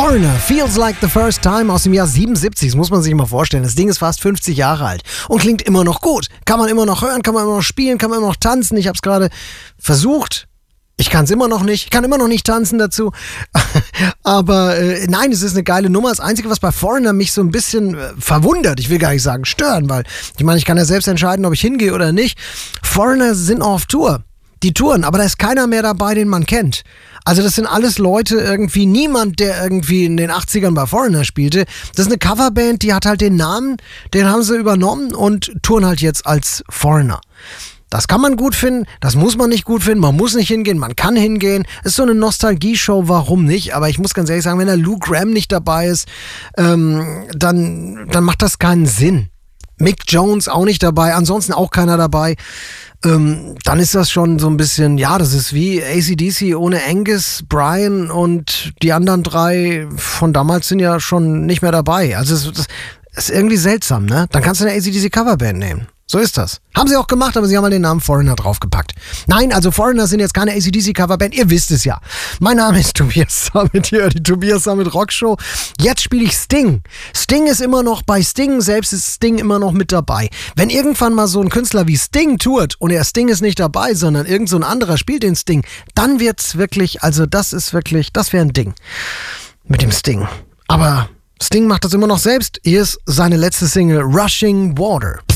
Foreigner, Feels Like the First Time aus dem Jahr 77, das muss man sich mal vorstellen. Das Ding ist fast 50 Jahre alt und klingt immer noch gut. Kann man immer noch hören, kann man immer noch spielen, kann man immer noch tanzen. Ich habe es gerade versucht. Ich kann es immer noch nicht. Ich kann immer noch nicht tanzen dazu. Aber nein, es ist eine geile Nummer. Das Einzige, was bei Foreigner mich so ein bisschen verwundert, ich will gar nicht sagen stören, weil ich meine, ich kann ja selbst entscheiden, ob ich hingehe oder nicht. Foreigner sind auf Tour. Die touren, aber da ist keiner mehr dabei, den man kennt. Also das sind alles Leute irgendwie, niemand, der irgendwie in den 80ern bei Foreigner spielte. Das ist eine Coverband, die hat halt den Namen, den haben sie übernommen und touren halt jetzt als Foreigner. Das kann man gut finden, das muss man nicht gut finden, man muss nicht hingehen, man kann hingehen. Ist so eine Nostalgie-Show, warum nicht? Aber ich muss ganz ehrlich sagen, wenn der Lou Gramm nicht dabei ist, dann macht das keinen Sinn. Mick Jones auch nicht dabei, ansonsten auch keiner dabei. Dann ist das schon so ein bisschen, ja, das ist wie AC/DC ohne Angus, Brian und die anderen drei von damals sind ja schon nicht mehr dabei. Also das ist irgendwie seltsam, ne? Dann kannst du eine AC/DC Coverband nehmen. So ist das. Haben sie auch gemacht, aber sie haben mal den Namen Foreigner draufgepackt. Nein, also Foreigner sind jetzt keine AC/DC Coverband, ihr wisst es ja. Mein Name ist Tobias Sammet hier, die Tobias Sammet Rockshow. Jetzt spiele ich Sting. Sting ist immer noch bei Sting, selbst ist Sting immer noch mit dabei. Wenn irgendwann mal so ein Künstler wie Sting tourt und Sting ist nicht dabei, sondern irgend so ein anderer spielt den Sting, dann wird's wirklich, also das wäre ein Ding mit dem Sting. Aber Sting macht das immer noch selbst. Hier ist seine letzte Single, Rushing Water.